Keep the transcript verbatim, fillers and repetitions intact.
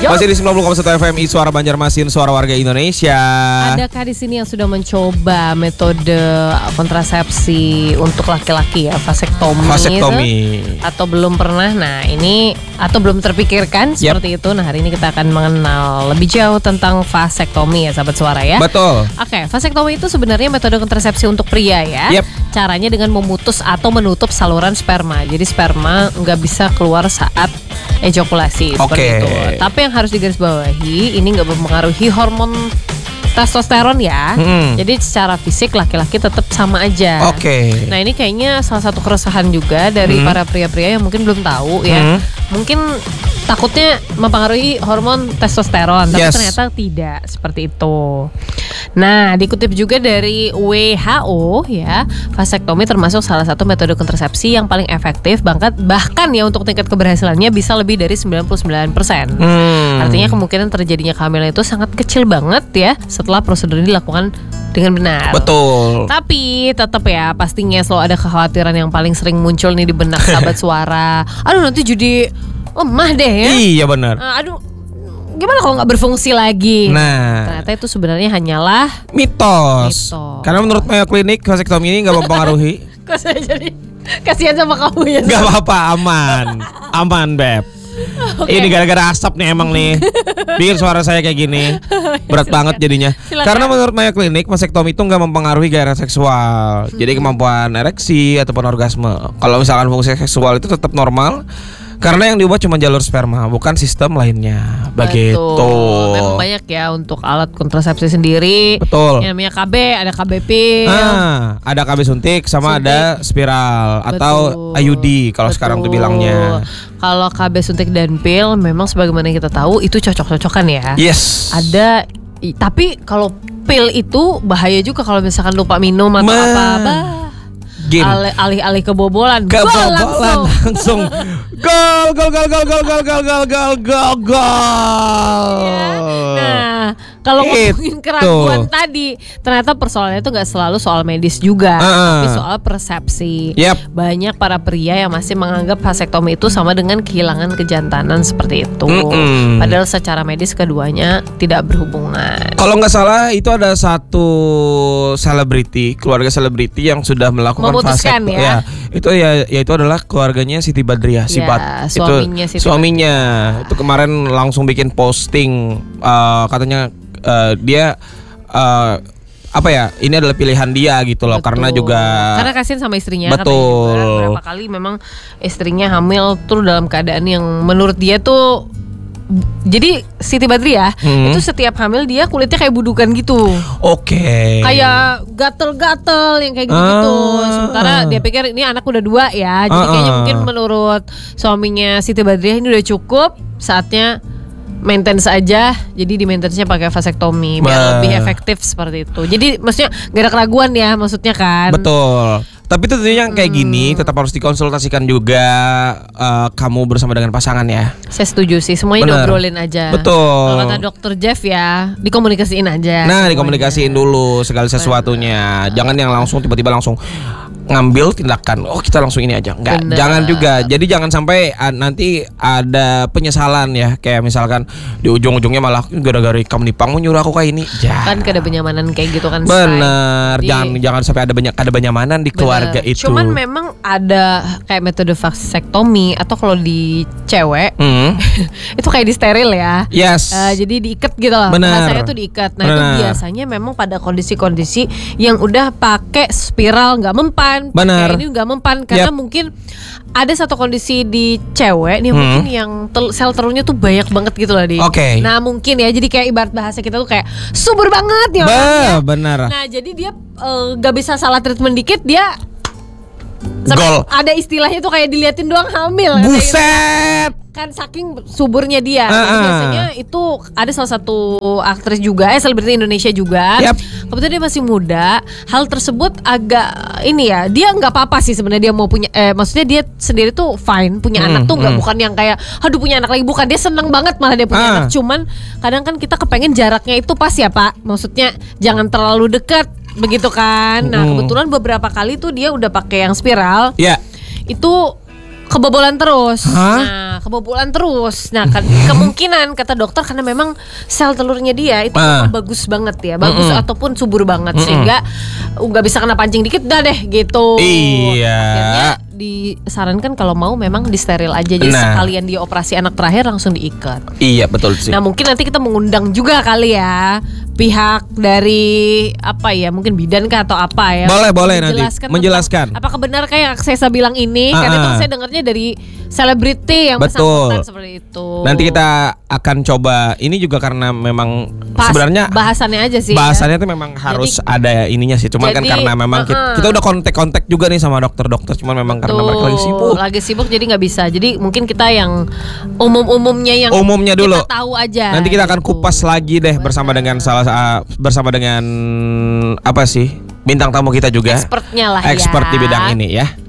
Masih di sembilan puluh koma satu F M I Suara Banjarmasin, suara warga Indonesia. Adakah di sini yang sudah mencoba metode kontrasepsi untuk laki-laki ya, vasektomi? Vasektomi. Atau belum pernah? Nah ini atau belum terpikirkan seperti yep. itu. Nah hari ini kita akan mengenal lebih jauh tentang vasektomi ya, sahabat suara ya. Betul. Oke, vasektomi itu sebenarnya metode kontrasepsi untuk pria ya. Yep. Caranya dengan memutus atau menutup saluran sperma. Jadi sperma nggak bisa keluar saat ejakulasi seperti okay. itu. Tapi yang harus digarisbawahi, ini nggak mempengaruhi hormon testosteron ya. Hmm. Jadi secara fisik laki-laki tetap sama aja. Oke. Okay. Nah ini kayaknya salah satu keresahan juga dari hmm. para pria-pria yang mungkin belum tahu ya. Hmm. Mungkin takutnya mempengaruhi hormon testosteron, tapi yes. ternyata tidak seperti itu. Nah, dikutip juga dari W H O ya, vasektomi termasuk salah satu metode kontrasepsi yang paling efektif, bahkan bahkan ya untuk tingkat keberhasilannya bisa lebih dari sembilan puluh sembilan persen. Hmm. Artinya kemungkinan terjadinya kehamilan itu sangat kecil banget ya setelah prosedur ini dilakukan dengan benar. Betul. Tapi tetap ya pastinya selalu ada kekhawatiran yang paling sering muncul nih di benak sahabat suara. Aduh nanti jadi lemah deh ya. Iya benar. Uh, aduh, gimana kalau nggak berfungsi lagi? Nah, ternyata itu sebenarnya hanyalah mitos. mitos. Karena menurut Mayo Clinic vasektomi ini nggak mempengaruhi. Kok saya jadi kasihan sama kamu ya? Gak apa-apa, aman, aman beb. Okay. Ini gara-gara asap nih emang nih bikin suara saya kayak gini. Berat Silakan. banget jadinya. Silakan. Karena menurut Mayo Clinic vasektomi itu gak mempengaruhi gairah seksual. hmm. Jadi kemampuan ereksi ataupun orgasme. Kalau misalkan fungsi seksual itu tetap normal, karena yang diubah cuma jalur sperma, bukan sistem lainnya. Begitu. Betul. Memang banyak ya untuk alat kontrasepsi sendiri. Betul. Yang namanya K B, ada K B P. Ah, ada K B suntik sama suntik. Ada spiral. Betul. Atau I U D kalau Betul. sekarang tuh bilangnya. Kalau K B suntik dan pil memang sebagaimana kita tahu itu cocok-cocokan ya. Yes. Ada, tapi kalau pil itu bahaya juga kalau misalkan lupa minum atau Ma. apa-apa. Alih-alih kebobolan, kebobolan langsung. langsung gol gol gol gol gol gol gol gol gol gol gol. Nah, kalau ngomongin keraguan tadi, ternyata persoalannya itu nggak selalu soal medis juga, uh. tapi soal persepsi. Yep. Banyak para pria yang masih menganggap vasektomi itu sama dengan kehilangan kejantanan seperti itu. Mm-mm. Padahal secara medis keduanya tidak berhubungan. Kalau nggak salah itu ada satu selebriti, keluarga selebriti yang sudah melakukan memutuskan vasektomi. ya. ya. Itu ya, ya itu adalah keluarganya Siti Badriah, si ya, suaminya itu Siti suaminya Badriah. Itu kemarin langsung bikin posting uh, katanya uh, dia uh, apa ya, ini adalah pilihan dia gitu loh. Betul. Karena juga karena kasihan sama istrinya. Betul. Juga, berapa kali memang istrinya hamil tuh dalam keadaan yang menurut dia tuh, jadi Siti Badriah hmm. itu setiap hamil dia kulitnya kayak budukan gitu. Oke. Okay. Kayak gatel-gatel yang kayak gitu-gitu. Ah. Sementara dia pikir ini anak udah dua ya. Jadi ah, kayaknya ah. mungkin menurut suaminya Siti Badriah ini udah cukup, saatnya maintenance aja. Jadi di maintenance-nya pakai vasektomi biar bah. lebih efektif seperti itu. Jadi maksudnya gak ada keraguan ya, maksudnya kan. Betul. Tapi tentunya yang kayak hmm. gini tetap harus dikonsultasikan juga uh, kamu bersama dengan pasangan ya. Saya setuju sih, semuanya Bener. diobrolin aja. Betul. Kalau kata dokter Jeff ya, dikomunikasiin aja. Nah, semuanya. dikomunikasiin dulu segala sesuatunya. Bener. Jangan yang langsung tiba-tiba langsung ngambil tindakan, oh kita langsung ini aja. Enggak, Bener. jangan juga. Jadi jangan sampai uh, nanti ada penyesalan ya. Kayak misalkan di ujung-ujungnya malah gara-gara kamu nipang nyuruh aku kayak ini. Jangan. Kan ada benyamanan kayak gitu kan. Bener. Jadi, jangan jangan sampai ada banyak ada benyamanan di keluarga Bener. itu. Cuman memang ada kayak metode vasektomi atau kalau di cewek mm. itu kayak di steril ya. Yes. Uh, jadi diikat gitu loh. Rasanya tuh diikat. Nah, Bener. itu biasanya memang pada kondisi-kondisi yang udah pakai spiral nggak mempan. Benar. Ini nggak mempan karena yep. mungkin ada satu kondisi di cewek nih hmm. mungkin yang tel- sel telurnya tuh banyak banget gitu loh di. Oke. Okay. Nah mungkin ya jadi kayak ibarat bahasa kita tuh kayak subur banget ya. Ba, benar. Nah jadi dia uh, gak bisa salah treatment dikit dia. Gol. Ada istilahnya tuh kayak diliatin doang hamil. Buset. Kan saking suburnya dia. Uh-uh. Jadi biasanya itu ada salah satu aktris juga, eh selebriti Indonesia juga. Yep. Kebetulan dia masih muda. Hal tersebut agak ini ya, dia nggak apa-apa sih sebenarnya dia mau punya. Eh, maksudnya dia sendiri tuh fine punya hmm, anak tuh nggak hmm. bukan yang kayak, aduh punya anak lagi, bukan, dia seneng banget malah dia punya uh. anak. Cuman kadang kan kita kepengen jaraknya itu pas ya Pak. Maksudnya jangan terlalu dekat. Begitu kan. Nah kebetulan beberapa kali tuh dia udah pakai yang spiral. Iya. Yeah. Itu kebobolan terus. Hah? Nah, kebobolan terus. Nah, kan, kemungkinan kata dokter karena memang sel telurnya dia itu Ah. memang bagus banget ya, bagus Mm-mm. ataupun subur banget Mm-mm. sehingga nggak bisa kena pancing dikit dah deh gitu. Iya. Akhirnya disarankan kalau mau memang disteril aja jadi Nah. sekalian dia operasi anak terakhir langsung diikat. Iya betul sih. Nah mungkin nanti kita mengundang juga kali ya pihak dari apa ya mungkin bidan kah atau apa ya. Boleh, boleh nanti Menjelaskan menjelaskan. tentang apakah benar kayak saya bilang ini Ah, karena itu ah. saya dengarnya dari selebriti yang Betul. bersangkutan seperti itu. Nanti kita akan coba. Ini juga karena memang Pas sebenarnya bahasannya aja sih. bahasannya tuh memang harus ada ininya sih. Cuman kan jadi, karena memang kita, uh-uh. kita udah kontak-kontak juga nih sama dokter-dokter. Cuman memang karena Tuh, mereka lagi sibuk. lagi sibuk jadi nggak bisa. Jadi mungkin kita yang umum-umumnya yang Umumnya dulu. kita tahu aja. Nanti kita akan gitu. kupas lagi deh bersama dengan salah uh, bersama dengan apa sih bintang tamu kita juga. Expertnya lah ya. Expert di bidang ini ya.